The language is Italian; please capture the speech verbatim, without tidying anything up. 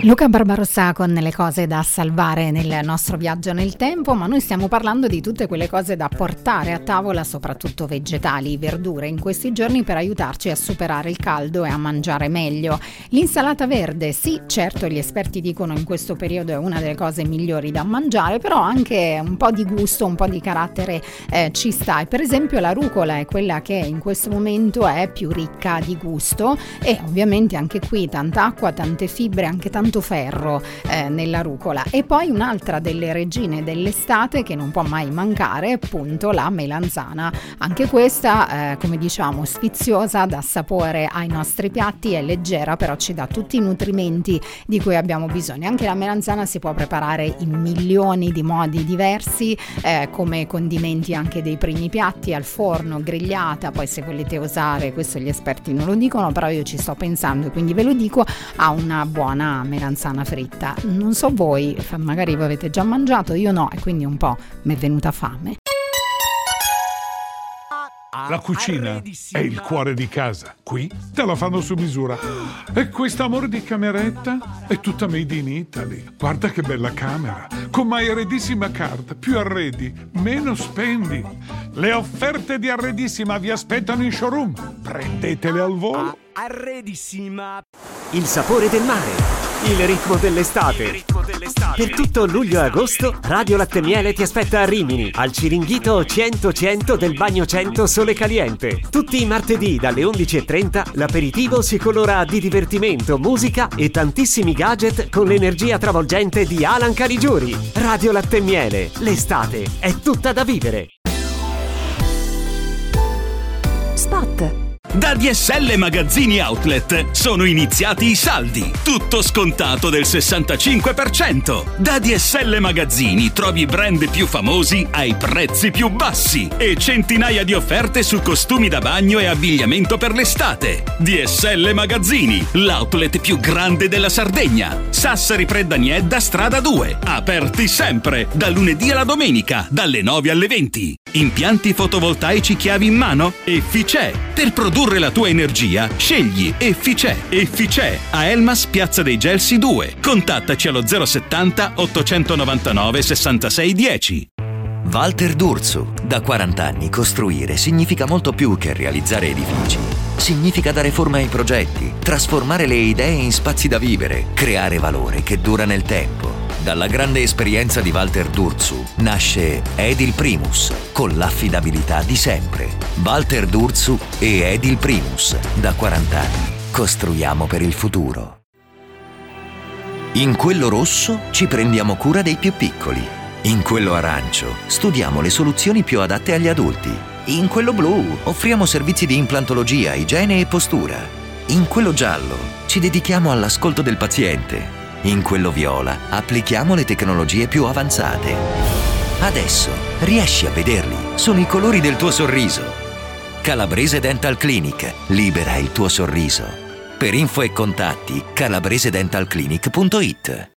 Luca Barbarossa con le cose da salvare nel nostro viaggio nel tempo, ma noi stiamo parlando di tutte quelle cose da portare a tavola, soprattutto vegetali, verdure, in questi giorni per aiutarci a superare il caldo e a mangiare meglio. L'insalata verde, sì, certo gli esperti dicono in questo periodo è una delle cose migliori da mangiare, però anche un po' di gusto, un po' di carattere eh, ci sta. E per esempio la rucola è quella che in questo momento è più ricca di gusto e ovviamente anche qui tanta acqua, tante fibre, anche tanto ferro eh, nella rucola. E poi un'altra delle regine dell'estate che non può mai mancare è appunto la melanzana, anche questa eh, come diciamo sfiziosa, dà sapore ai nostri piatti, è leggera però ci dà tutti i nutrimenti di cui abbiamo bisogno. Anche la melanzana si può preparare in milioni di modi diversi, eh, come condimenti anche dei primi piatti, al forno, grigliata, poi se volete usare, questo gli esperti non lo dicono però io ci sto pensando e quindi ve lo dico, a una buona melanzana fritta. Non so voi, magari voi avete già mangiato, io no, e quindi un po' mi è venuta fame. La cucina è il cuore di casa. Qui te la fanno su misura. E quest'amore di cameretta è tutta made in Italy. Guarda che bella camera. Con My Arredissima Card. Più arredi, meno spendi. Le offerte di Arredissima vi aspettano in showroom. Prendetele al volo. Arredissima. Il sapore del mare. Il ritmo dell'estate. Il ritmo dell'estate. Per tutto luglio e agosto, Radio Latte Miele ti aspetta a Rimini, al Ciringhito cento cento del Bagno cento Sole Caliente. Tutti i martedì dalle undici e trenta l'aperitivo si colora di divertimento, musica e tantissimi gadget con l'energia travolgente di Alan Caligiuri. Radio Latte Miele, l'estate è tutta da vivere. Spot. Da D S L Magazzini Outlet sono iniziati i saldi, tutto scontato del sessantacinque per cento. Da D S L Magazzini trovi i brand più famosi ai prezzi più bassi e centinaia di offerte su costumi da bagno e abbigliamento per l'estate. D S L Magazzini, l'outlet più grande della Sardegna. Sassari Preddaniedda, strada due, aperti sempre, da lunedì alla domenica, dalle nove alle venti. Impianti fotovoltaici chiavi in mano? Efficè. Per produrre la tua energia, scegli Efficè. Efficè a Elmas, Piazza dei Gelsi due. Contattaci allo zero settanta ottocentonovantanove sessantasei dieci. Walter D'Urso. Da quaranta anni costruire significa molto più che realizzare edifici. Significa dare forma ai progetti, trasformare le idee in spazi da vivere, creare valore che dura nel tempo. Dalla grande esperienza di Walter D'Urso nasce Edil Primus, con l'affidabilità di sempre. Walter D'Urso e Edil Primus, da quaranta anni. Costruiamo per il futuro. In quello rosso ci prendiamo cura dei più piccoli. In quello arancio studiamo le soluzioni più adatte agli adulti. In quello blu offriamo servizi di implantologia, igiene e postura. In quello giallo ci dedichiamo all'ascolto del paziente. In quello viola applichiamo le tecnologie più avanzate. Adesso riesci a vederli, sono i colori del tuo sorriso. Calabrese Dental Clinic, libera il tuo sorriso. Per info e contatti calabrese dental clinic punto it.